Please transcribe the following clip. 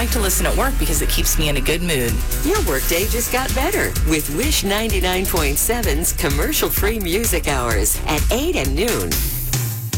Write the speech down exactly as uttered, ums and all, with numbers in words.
like to listen at work because it keeps me in a good mood. Your workday just got better with Wish ninety-nine point seven's commercial-free music hours at eight and noon.